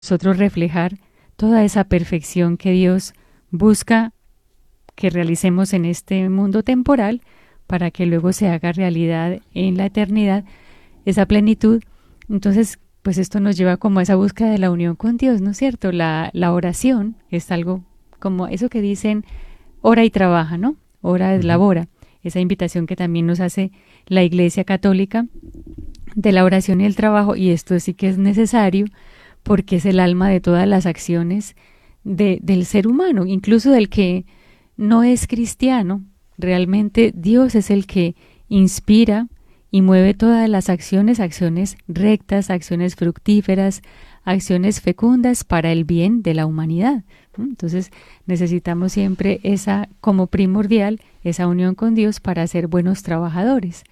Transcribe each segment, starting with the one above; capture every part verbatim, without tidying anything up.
nosotros reflejar toda esa perfección que Dios busca que realicemos en este mundo temporal para que luego se haga realidad en la eternidad, esa plenitud. Entonces, pues esto nos lleva como a esa búsqueda de la unión con Dios, ¿no es cierto? La, la oración es algo como eso que dicen, ora y trabaja, ¿no? Ora es Ujú. labora. Esa invitación que también nos hace la Iglesia Católica de la oración y el trabajo, y esto sí que es necesario porque es el alma de todas las acciones de, del ser humano, incluso del que no es cristiano. Realmente Dios es el que inspira y mueve todas las acciones, acciones rectas, acciones fructíferas, acciones fecundas para el bien de la humanidad. Entonces necesitamos siempre esa, como primordial, esa unión con Dios para ser buenos trabajadores.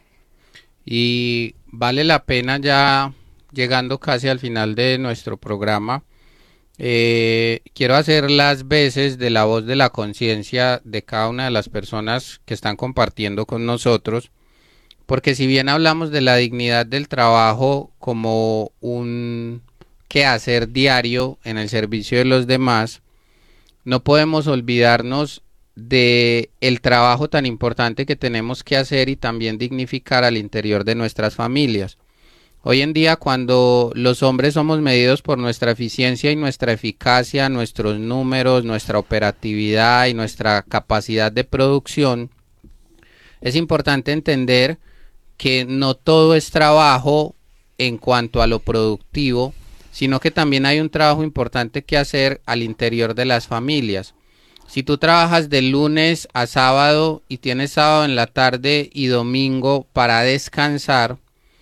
Y vale la pena ya llegando casi al final de nuestro programa. Eh, quiero hacer las veces de la voz de la conciencia de cada una de las personas que están compartiendo con nosotros, porque si bien hablamos de la dignidad del trabajo como un quehacer diario en el servicio de los demás, no podemos olvidarnos de el trabajo tan importante que tenemos que hacer y también dignificar al interior de nuestras familias. Hoy en día, cuando los hombres somos medidos por nuestra eficiencia y nuestra eficacia, nuestros números, nuestra operatividad y nuestra capacidad de producción, es importante entender que no todo es trabajo en cuanto a lo productivo, sino que también hay un trabajo importante que hacer al interior de las familias. Si tú trabajas de lunes a sábado y tienes sábado en la tarde y domingo para descansar,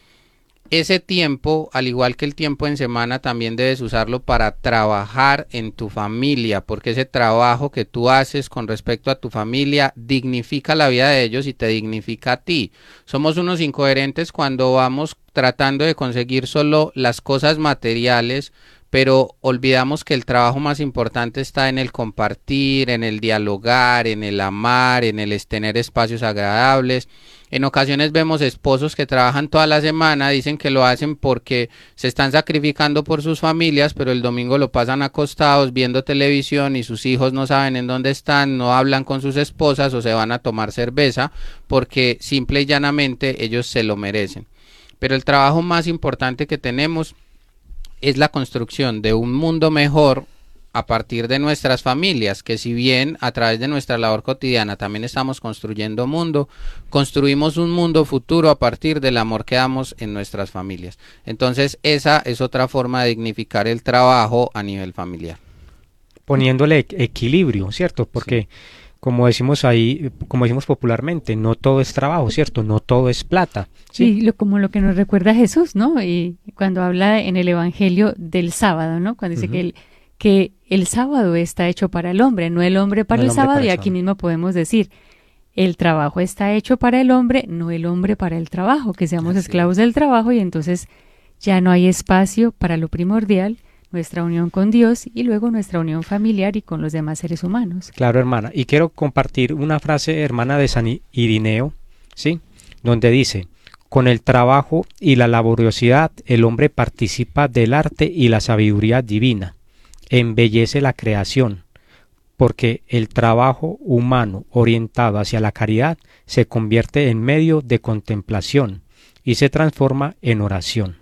ese tiempo, al igual que el tiempo en semana, también debes usarlo para trabajar en tu familia, porque ese trabajo que tú haces con respecto a tu familia dignifica la vida de ellos y te dignifica a ti. Somos unos incoherentes cuando vamos tratando de conseguir solo las cosas materiales, pero olvidamos que el trabajo más importante está en el compartir, en el dialogar, en el amar, en el tener espacios agradables. En ocasiones vemos esposos que trabajan toda la semana, dicen que lo hacen porque se están sacrificando por sus familias, pero el domingo lo pasan acostados viendo televisión y sus hijos no saben en dónde están, no hablan con sus esposas o se van a tomar cerveza porque simple y llanamente ellos se lo merecen. Pero el trabajo más importante que tenemos es la construcción de un mundo mejor a partir de nuestras familias, que si bien a través de nuestra labor cotidiana también estamos construyendo mundo, construimos un mundo futuro a partir del amor que damos en nuestras familias. Entonces esa es otra forma de dignificar el trabajo a nivel familiar. Poniéndole equ- equilibrio, ¿cierto? Porque Sí, como decimos ahí, como decimos popularmente, no todo es trabajo, ¿cierto? No todo es plata, ¿sí? Sí, lo, como lo que nos recuerda Jesús, ¿no? Y cuando habla en el Evangelio del sábado, ¿no? Cuando dice que Ujú. el, que el sábado está hecho para el hombre, no el hombre No para el el hombre sábado, para y el aquí sábado. mismo podemos decir, el trabajo está hecho para el hombre, no el hombre para el trabajo, que seamos así esclavos es. del trabajo y entonces ya no hay espacio para lo primordial, nuestra unión con Dios y luego nuestra unión familiar y con los demás seres humanos. Claro, hermana. Y quiero compartir una frase, hermana, de San I- Irineo, ¿sí? Donde dice, con el trabajo y la laboriosidad el hombre participa del arte y la sabiduría divina, embellece la creación, porque el trabajo humano orientado hacia la caridad se convierte en medio de contemplación y se transforma en oración.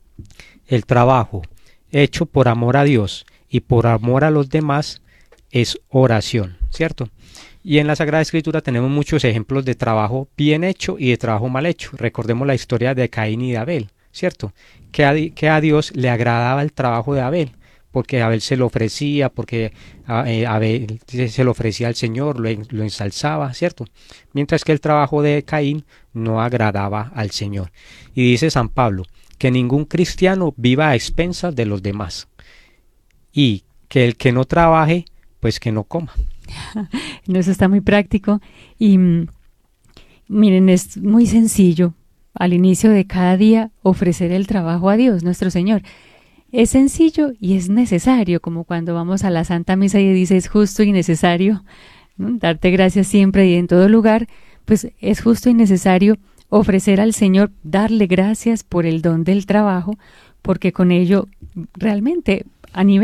El trabajo hecho por amor a Dios y por amor a los demás es oración, ¿cierto? Y en la Sagrada Escritura tenemos muchos ejemplos de trabajo bien hecho y de trabajo mal hecho. Recordemos la historia de Caín y de Abel, ¿cierto? Que a, di- que a Dios le agradaba el trabajo de Abel, porque Abel se lo ofrecía, porque a- eh, Abel se se lo ofrecía al Señor, lo, en- lo ensalzaba, ¿cierto? Mientras que el trabajo de Caín no agradaba al Señor. Y dice San Pablo que ningún cristiano viva a expensas de los demás y que el que no trabaje, pues que no coma. No, eso está muy práctico y mm, miren, es muy sencillo al inicio de cada día ofrecer el trabajo a Dios, nuestro Señor. Es sencillo y es necesario, como cuando vamos a la Santa Misa y dice es justo y necesario, ¿no? Darte gracias siempre y en todo lugar, pues es justo y necesario ofrecer al Señor, darle gracias por el don del trabajo, porque con ello realmente a nivel